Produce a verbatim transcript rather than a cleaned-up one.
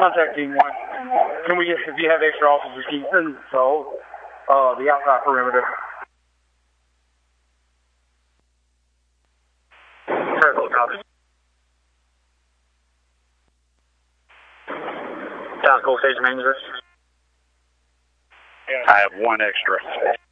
contact team one. Can we get, if you have extra officers, can you send so, uh, the outside perimeter? Down, Cold Station Manager. I have one extra.